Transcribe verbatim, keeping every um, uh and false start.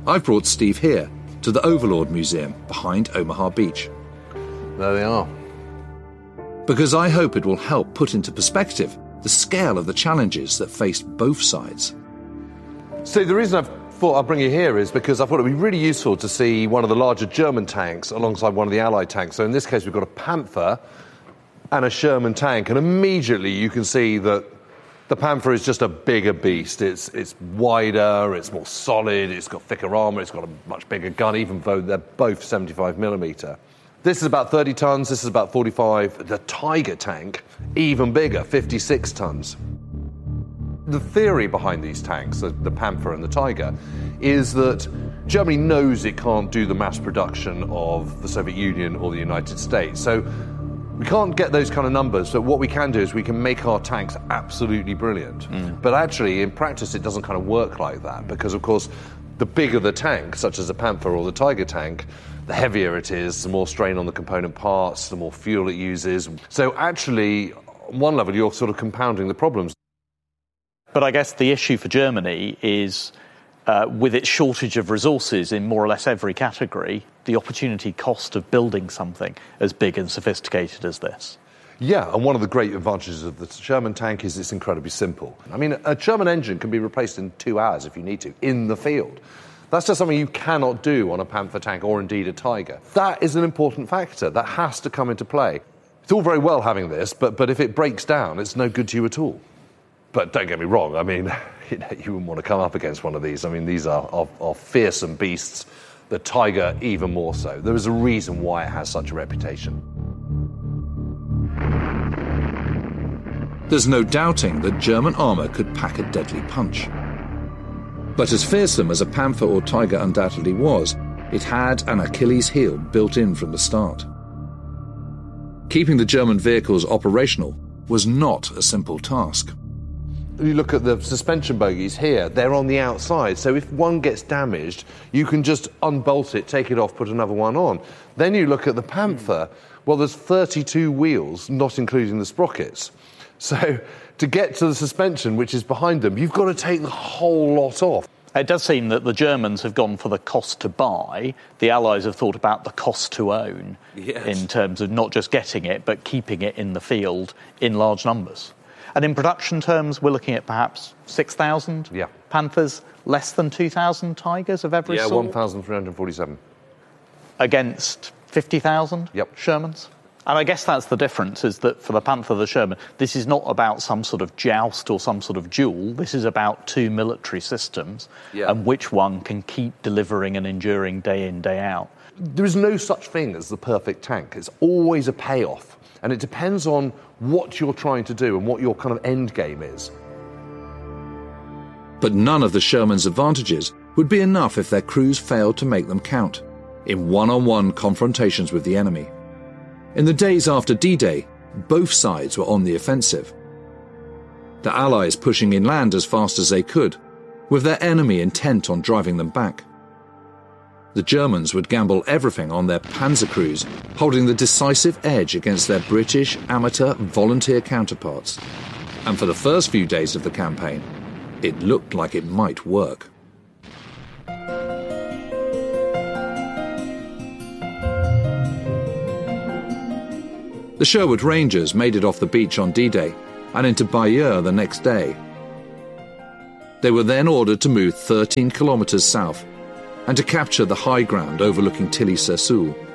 I've brought Steve here to the Overlord Museum behind Omaha Beach. There they are. Because I hope it will help put into perspective the scale of the challenges that faced both sides. Steve, the reason I've thought I'll bring you here is because I thought it would be really useful to see one of the larger German tanks alongside one of the Allied tanks. So in this case, we've got a Panther and a Sherman tank, and immediately you can see that the Panther is just a bigger beast. It's it's wider, it's more solid, it's got thicker armour, it's got a much bigger gun, even though they're both seventy-five millimeter. This is about thirty tons, this is about forty-five. The Tiger tank, even bigger, fifty-six tons. The theory behind these tanks, the, the Panther and the Tiger, is that Germany knows it can't do the mass production of the Soviet Union or the United States. So we can't get those kind of numbers, but what we can do is we can make our tanks absolutely brilliant. Mm. But actually, in practice, it doesn't kind of work like that, because, of course, the bigger the tank, such as the Panther or the Tiger tank, the heavier it is, the more strain on the component parts, the more fuel it uses. So actually, on one level, you're sort of compounding the problems. But I guess the issue for Germany is, uh, with its shortage of resources in more or less every category, the opportunity cost of building something as big and sophisticated as this. Yeah, and one of the great advantages of the Sherman tank is it's incredibly simple. I mean, a Sherman engine can be replaced in two hours if you need to, in the field. That's just something you cannot do on a Panther tank or indeed a Tiger. That is an important factor. That has to come into play. It's all very well having this, but, but if it breaks down, it's no good to you at all. But don't get me wrong, I mean, you know, you wouldn't want to come up against one of these. I mean, these are, are, are fearsome beasts. The Tiger even more so. There is a reason why it has such a reputation. There's no doubting that German armour could pack a deadly punch. But as fearsome as a Panther or Tiger undoubtedly was, it had an Achilles heel built in from the start. Keeping the German vehicles operational was not a simple task. You look at the suspension bogies here, they're on the outside, so if one gets damaged, you can just unbolt it, take it off, put another one on. Then you look at the Panther, well, there's thirty-two wheels, not including the sprockets. So to get to the suspension, which is behind them, you've got to take the whole lot off. It does seem that the Germans have gone for the cost to buy. The Allies have thought about the cost to own, yes, in terms of not just getting it, but keeping it in the field in large numbers. And in production terms, we're looking at perhaps six thousand yeah. Panthers, less than two thousand Tigers of every yeah, sort? Yeah, one thousand three hundred forty-seven. Against fifty thousand yep. Shermans? And I guess that's the difference, is that for the Panther, the Sherman, this is not about some sort of joust or some sort of duel. This is about two military systems, yeah. and which one can keep delivering and enduring day in, day out. There is no such thing as the perfect tank. It's always a payoff. And it depends on what you're trying to do and what your kind of end game is. But none of the Sherman's advantages would be enough if their crews failed to make them count in one-on-one confrontations with the enemy. In the days after D-Day, both sides were on the offensive. The Allies pushing inland as fast as they could, with their enemy intent on driving them back. The Germans would gamble everything on their panzer crews, holding the decisive edge against their British amateur volunteer counterparts. And for the first few days of the campaign, it looked like it might work. The Sherwood Rangers made it off the beach on D-Day and into Bayeux the next day. They were then ordered to move thirteen kilometres south and to capture the high ground overlooking Tilly-sur-Seulles.